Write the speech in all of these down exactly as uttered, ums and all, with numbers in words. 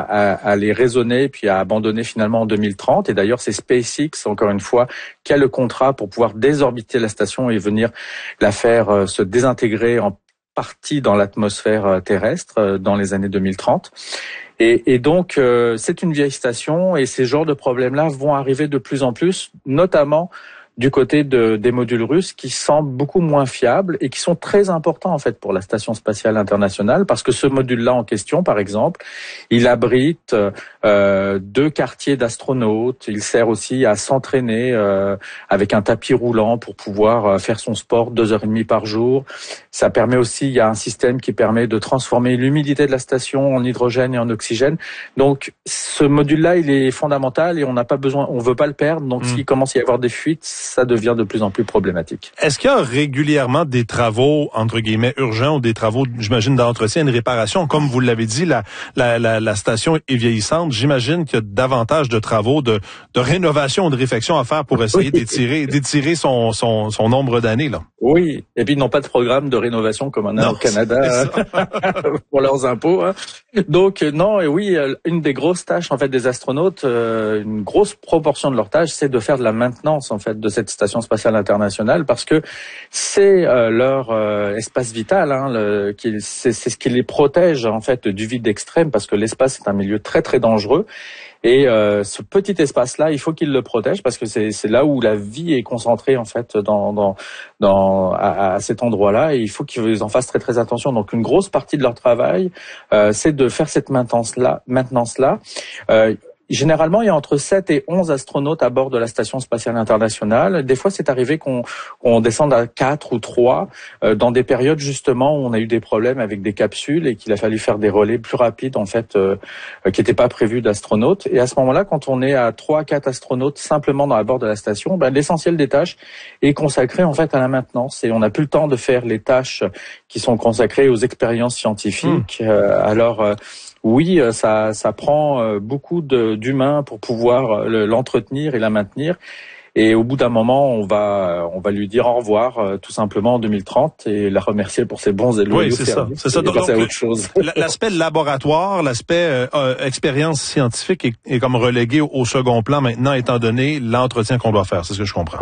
à, à les raisonner puis à abandonner finalement en deux mille trente. Et d'ailleurs, c'est SpaceX, encore une fois, qui a le contrat pour pouvoir désorbiter la station et venir la faire euh, se désintégrer en partie dans l'atmosphère terrestre euh, dans les années deux mille trente. Et, et donc, euh, c'est une vieille station et ces genres de problèmes-là vont arriver de plus en plus, notamment du côté de, des modules russes qui semblent beaucoup moins fiables et qui sont très importants en fait pour la Station spatiale internationale parce que ce module-là en question, par exemple, il abrite euh, deux quartiers d'astronautes. Il sert aussi à s'entraîner euh, avec un tapis roulant pour pouvoir faire son sport deux heures et demie par jour. Ça permet aussi, il y a un système qui permet de transformer l'humidité de la station en hydrogène et en oxygène. Donc, ce module-là, il est fondamental et on n'a pas besoin, on veut pas le perdre. Donc, mmh. s'il commence à y avoir des fuites, ça devient de plus en plus problématique. Est-ce qu'il y a régulièrement des travaux, entre guillemets, urgents ou des travaux, j'imagine, d'entretien et de réparation? Comme vous l'avez dit, la, la, la, la station est vieillissante. J'imagine qu'il y a davantage de travaux, de, de rénovation, de réflexion à faire pour essayer oui. d'étirer, d'étirer son, son, son nombre d'années, là. Oui. Et puis, ils n'ont pas de programme de rénovation comme on a non, au Canada pour leurs impôts. Hein. Donc, non, et oui, une des grosses tâches, en fait, des astronautes, euh, une grosse proportion de leur tâche, c'est de faire de la maintenance, en fait, de cette station spatiale internationale parce que c'est euh, leur euh, espace vital, hein, le, qui, c'est, c'est ce qui les protège en fait du vide extrême parce que l'espace est un milieu très très dangereux et euh, ce petit espace-là, il faut qu'ils le protègent parce que c'est, c'est là où la vie est concentrée en fait dans, dans, dans à, à cet endroit-là et il faut qu'ils en fassent très très attention. Donc une grosse partie de leur travail, euh, c'est de faire cette maintenance-là, maintenance-là. Euh, Généralement, il y a entre sept et onze astronautes à bord de la Station spatiale internationale. Des fois, c'est arrivé qu'on, qu'on descende à quatre ou trois euh, dans des périodes justement où on a eu des problèmes avec des capsules et qu'il a fallu faire des relais plus rapides en fait, euh, qui n'étaient pas prévus d'astronautes. Et à ce moment-là, quand on est à trois à quatre astronautes simplement dans la bord de la station, ben, l'essentiel des tâches est consacré en fait à la maintenance et on n'a plus le temps de faire les tâches qui sont consacrées aux expériences scientifiques. Mmh. Euh, alors euh, Oui, ça, ça prend beaucoup de, d'humains pour pouvoir l'entretenir et la maintenir. Et au bout d'un moment, on va, on va lui dire au revoir, tout simplement en deux mille trente, et la remercier pour ses bons et loyaux services. Oui, c'est ça. C'est ça. Et passer à autre chose. L'aspect laboratoire, l'aspect euh, expérience scientifique est, est comme relégué au second plan maintenant, étant donné l'entretien qu'on doit faire. C'est ce que je comprends.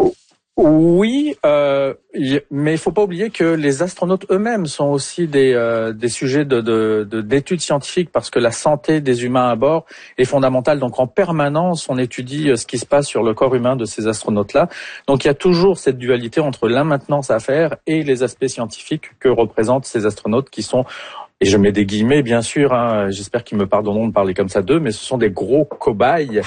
Oui, euh, mais il faut pas oublier que les astronautes eux-mêmes sont aussi des, euh, des sujets de, de, de, d'études scientifiques parce que la santé des humains à bord est fondamentale. Donc en permanence, on étudie ce qui se passe sur le corps humain de ces astronautes-là. Donc il y a toujours cette dualité entre la maintenance à faire et les aspects scientifiques que représentent ces astronautes qui sont, et je mets des guillemets bien sûr, hein, j'espère qu'ils me pardonneront de parler comme ça d'eux, mais ce sont des gros cobayes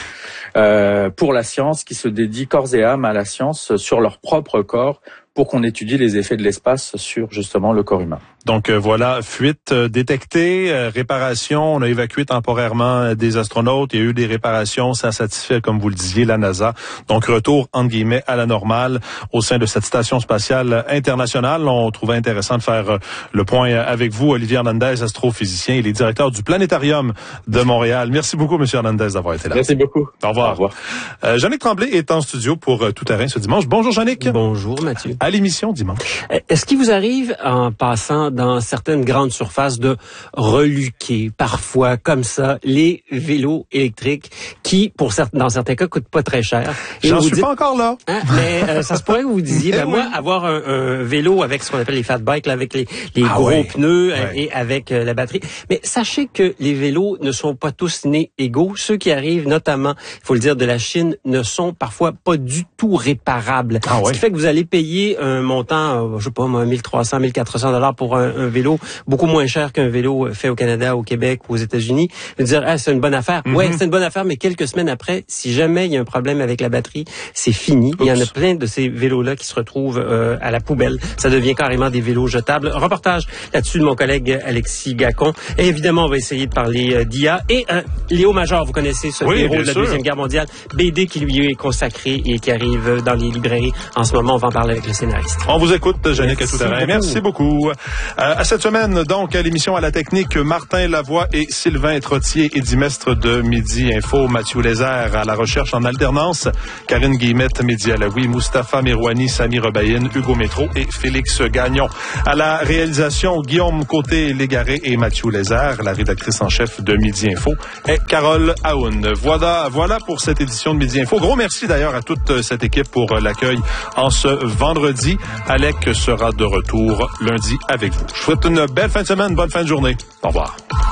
euh, pour la science qui se dédient corps et âme à la science sur leur propre corps pour qu'on étudie les effets de l'espace sur justement le corps humain. Donc euh, voilà, fuite euh, détectée, euh, réparation, on a évacué temporairement euh, des astronautes, il y a eu des réparations, ça satisfait, comme vous le disiez, la NASA. Donc retour, entre guillemets, à la normale au sein de cette station spatiale internationale. On trouvait intéressant de faire euh, le point avec vous, Olivier Hernandez, astrophysicien, il est directeur du Planétarium de Montréal. Merci beaucoup, M. Hernandez, d'avoir été là. Merci beaucoup. Au revoir. Au revoir. Euh, Jannick Tremblay est en studio pour euh, Tout Terrain ce dimanche. Bonjour, Jannick. Bonjour, Mathieu. À l'émission dimanche. Est-ce qu'il vous arrive, en passant dans certaines grandes surfaces, de reluquer parfois comme ça les vélos électriques qui, pour certains, dans certains cas, coûtent pas très cher? Et J'en suis dites, pas encore là. Hein, mais euh, ça se pourrait que vous disiez, ben, moi, avoir un, un vélo avec ce qu'on appelle les fat bikes, là, avec les, les ah gros ouais. pneus ouais. et avec euh, la batterie. Mais sachez que les vélos ne sont pas tous nés égaux. Ceux qui arrivent, notamment, il faut le dire, de la Chine, ne sont parfois pas du tout réparables. Ah ouais. Ce qui fait que vous allez payer un montant, euh, je sais pas, moi, mille trois cents, mille quatre cents dollars pour un, un vélo, beaucoup moins cher qu'un vélo fait au Canada, au Québec ou aux États-Unis. Je veux dire, ah, c'est une bonne affaire. Mm-hmm. Ouais, c'est une bonne affaire, mais quelques semaines après, si jamais il y a un problème avec la batterie, c'est fini. Oups. Il y en a plein de ces vélos-là qui se retrouvent euh, à la poubelle. Ça devient carrément des vélos jetables. Reportage là-dessus de mon collègue Alexis Gacon. Et évidemment, on va essayer de parler euh, d'I A. Et euh, Léo Major, vous connaissez ce oui, héros de la sûr. Deuxième Guerre mondiale. B D qui lui est consacré et qui arrive dans les librairies en ce moment. On va en parler avec le scénariste. On vous écoute, Jannick Toutarin. Merci beaucoup. Euh, à cette semaine, donc, à l'émission à la technique, Martin Lavoie et Sylvain Trottier, Edimestre de Midi Info, Mathieu Lézère à la recherche en alternance, Karine Guillemette, Mehdi Alaoui, Mustapha Mirouani, Sami Rebaïne, Hugo Métro et Félix Gagnon. À la réalisation, Guillaume Côté-Légaré et Mathieu Lézère. La rédactrice en chef de Midi Info est Carole Aoun. Voilà, voilà pour cette édition de Midi Info. Gros merci d'ailleurs à toute cette équipe pour l'accueil en ce vendredi. Alec sera de retour lundi avec vous. Je vous souhaite une belle fin de semaine, bonne fin de journée. Au revoir.